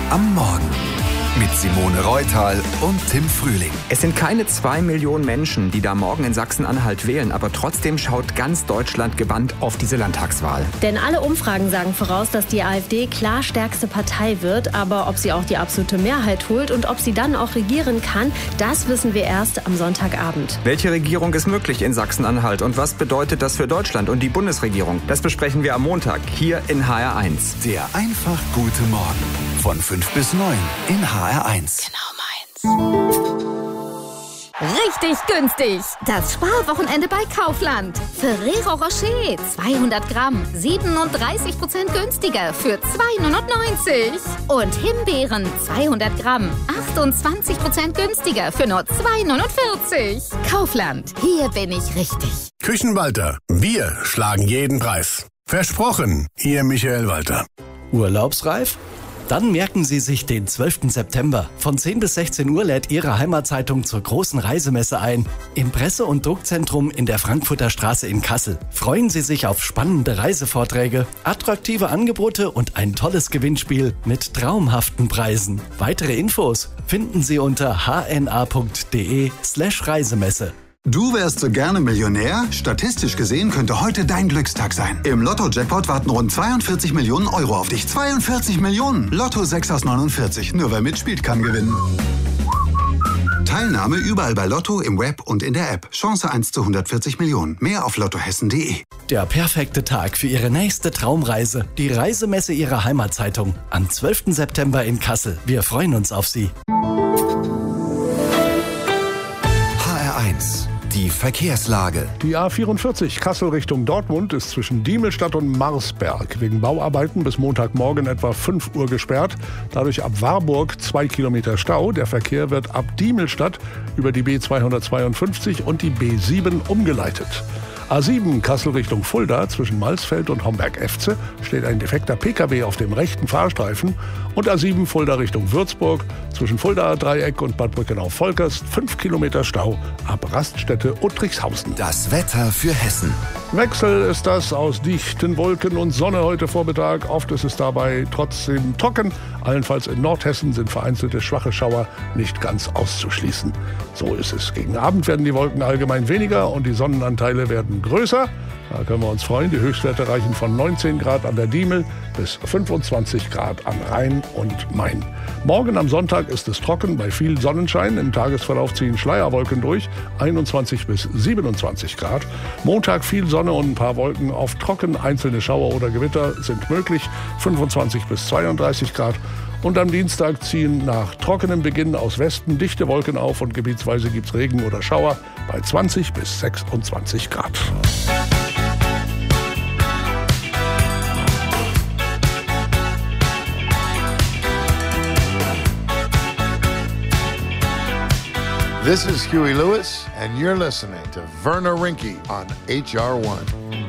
am Morgen mit Simone Reutal und Tim Frühling. Es sind keine 2 Millionen Menschen, die da morgen in Sachsen-Anhalt wählen, aber trotzdem schaut ganz Deutschland gebannt auf diese Landtagswahl. Denn alle Umfragen sagen voraus, dass die AfD klar stärkste Partei wird, aber ob sie auch die absolute Mehrheit holt und ob sie dann auch regieren kann, das wissen wir erst am Sonntagabend. Welche Regierung ist möglich in Sachsen-Anhalt und was bedeutet das für Deutschland und die Bundesregierung? Das besprechen wir am Montag hier in HR1. Der einfach gute Morgen von 5 bis 9 in HR1. Genau meins. Richtig günstig. Das Sparwochenende bei Kaufland. Ferrero Rocher 200 Gramm 37% günstiger für 2,99 €. Und Himbeeren 200 Gramm 28% günstiger für nur 2,49 €. Kaufland, hier bin ich richtig. Küchenwalter, wir schlagen jeden Preis. Versprochen, Ihr Michael Walter. Urlaubsreif? Dann merken Sie sich den 12. September. Von 10 bis 16 Uhr lädt Ihre Heimatzeitung zur großen Reisemesse ein. Im Presse- und Druckzentrum in der Frankfurter Straße in Kassel. Freuen Sie sich auf spannende Reisevorträge, attraktive Angebote und ein tolles Gewinnspiel mit traumhaften Preisen. Weitere Infos finden Sie unter hna.de/Reisemesse. Du wärst so gerne Millionär? Statistisch gesehen könnte heute dein Glückstag sein. Im Lotto-Jackpot warten rund 42 Millionen Euro auf dich. 42 Millionen! Lotto 6 aus 49. Nur wer mitspielt, kann gewinnen. Teilnahme überall bei Lotto, im Web und in der App. Chance 1 zu 140 Millionen. Mehr auf lottohessen.de. Der perfekte Tag für Ihre nächste Traumreise. Die Reisemesse Ihrer Heimatzeitung. Am 12. September in Kassel. Wir freuen uns auf Sie. HR1. Die Verkehrslage. Die A44 Kassel Richtung Dortmund ist zwischen Diemelstadt und Marsberg wegen Bauarbeiten bis Montagmorgen etwa 5 Uhr gesperrt. Dadurch ab Warburg 2 Kilometer Stau. Der Verkehr wird ab Diemelstadt über die B252 und die B7 umgeleitet. A7 Kassel Richtung Fulda zwischen Malsfeld und Homberg-Efze steht ein defekter Pkw auf dem rechten Fahrstreifen. Und A7 Fulda Richtung Würzburg zwischen Fuldaer Dreieck und Bad Brückenau-Volkers 5 Kilometer Stau ab Raststätte Uttrichshausen. Das Wetter für Hessen. Wechsel ist das aus dichten Wolken und Sonne heute Vormittag. Oft ist es dabei trotzdem trocken. Allenfalls in Nordhessen sind vereinzelte schwache Schauer nicht ganz auszuschließen. So ist es. Gegen Abend werden die Wolken allgemein weniger und die Sonnenanteile werden größer. Da können wir uns freuen. Die Höchstwerte reichen von 19 Grad an der Diemel bis 25 Grad am Rhein und Main. Morgen am Sonntag ist es trocken bei viel Sonnenschein. Im Tagesverlauf ziehen Schleierwolken durch, 21 bis 27 Grad. Montag viel Sonne und ein paar Wolken, oft trocken. Einzelne Schauer oder Gewitter sind möglich, 25 bis 32 Grad. Und am Dienstag ziehen nach trockenem Beginn aus Westen dichte Wolken auf und gebietsweise gibt's Regen oder Schauer bei 20 bis 26 Grad. This is Huey Lewis, and you're listening to Werner Rinke on HR1.